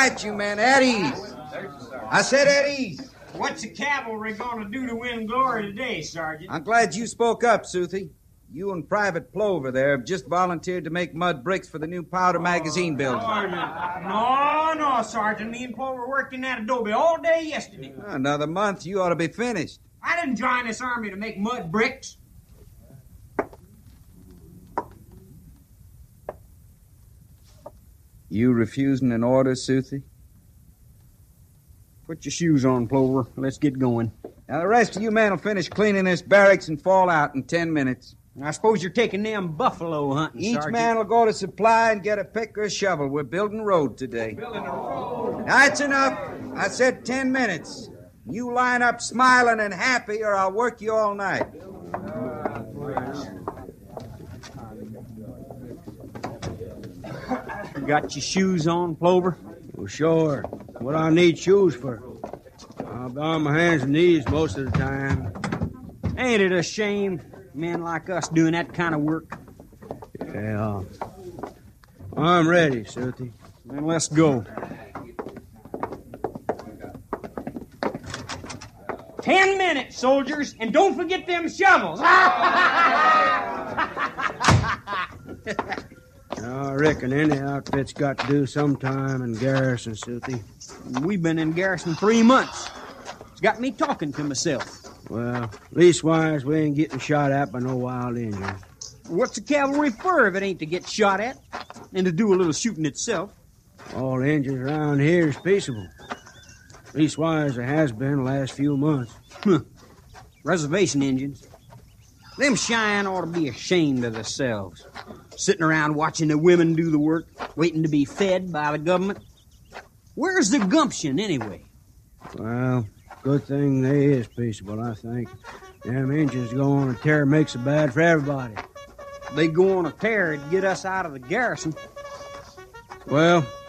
right, you men. At ease. I said at ease. What's the cavalry gonna do to win glory today, Sergeant? I'm glad you spoke up, Soothie. You and Private Plover there have just volunteered to make mud bricks for the new powder magazine building. No, Sergeant. Me and Plover worked in that adobe all day yesterday. Another month, you ought to be finished. I didn't join this army to make mud bricks. You refusing an order, Soothie? Put your shoes on, Plover. Let's get going. Now, the rest of you men will finish cleaning this barracks and fall out in 10 minutes. I suppose you're taking them buffalo hunting, Each Sergeant. man will go to supply and get a pick or a shovel. We're building a road today. Now, that's enough. I said 10 minutes. You line up smiling and happy, or I'll work you all night. You got your shoes on, Plover? Well, sure. What I need shoes for? I'll be on my hands and knees most of the time. Ain't it a shame, men like us doing that kind of work? Yeah. I'm ready, Soothie. Then let's go. 10 minutes, soldiers, and don't forget them shovels. I reckon any outfit's got to do sometime in garrison, Soothie. We've been in garrison 3 months. It's got me talking to myself. Well, leastwise, we ain't getting shot at by no wild Indians. What's the cavalry for if it ain't to get shot at and to do a little shooting itself? All Indians around here is peaceable. Leastwise, it has been the last few months. Reservation Indians. Them Cheyenne ought to be ashamed of themselves. Sitting around watching the women do the work, waiting to be fed by the government. Where's the gumption, anyway? Well, good thing they is peaceable, I think. Them Indians go on a tear makes it bad for everybody. They go on a tear to get us out of the garrison. Well,